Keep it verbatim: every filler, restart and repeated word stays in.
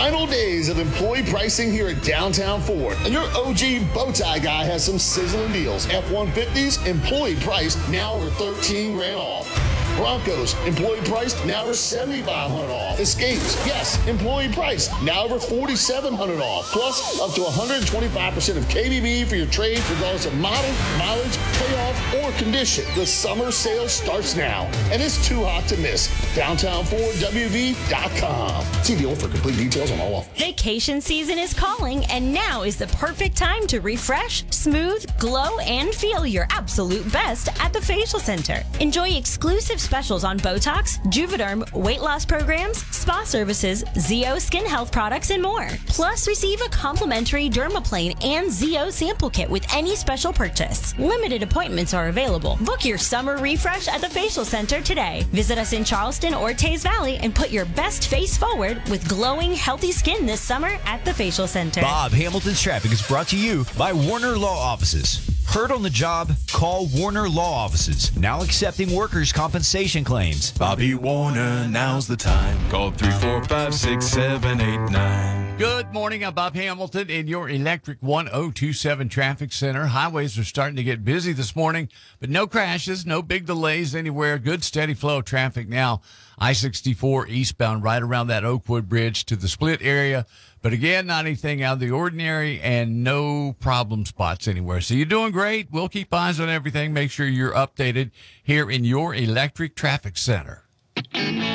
final days of employee pricing here at Downtown Ford. And your O G Bowtie guy has some sizzling deals. F one fifties, employee priced, now over thirteen grand off. Broncos, employee priced, now over seventy-five hundred dollars off. Escapes, yes, employee priced, now over forty-seven hundred dollars off. Plus, up to one hundred twenty-five percent of K B B for your trade, regardless of model, mileage, payoff, or condition. The summer sale starts now, and it's too hot to miss. Downtown Ford W V dot com. See dealer for complete details on all offers. Vacation season is calling, and now is the perfect time to refresh, smooth, glow, and feel your absolute best at the Facial Center. Enjoy exclusive specials on Botox, Juvederm, weight loss programs, spa services, Z O skin health products, and more. Plus, receive a complimentary Dermaplane and Z O sample kit with any special purchase. Limited appointments are available. Book your summer refresh at the Facial Center today. Visit us in Charleston or Tays Valley and put your best face forward with glowing, healthy skin this summer at the Facial Center. Bob Hamilton's Traffic is brought to you by Warner Law Offices. Heard on the job? Call Warner Law Offices. Now accepting workers' compensation claims. Bobby Warner, now's the time. Call three four five, six seven eight nine. Good morning. I'm Bob Hamilton in your Electric one oh two seven Traffic Center. Highways are starting to get busy this morning, but no crashes, no big delays anywhere. Good steady flow of traffic now. I sixty-four eastbound right around that Oakwood Bridge to the Split area. But again, not anything out of the ordinary and no problem spots anywhere. So you're doing great. We'll keep eyes on everything. Make sure you're updated here in your Electric Traffic Center.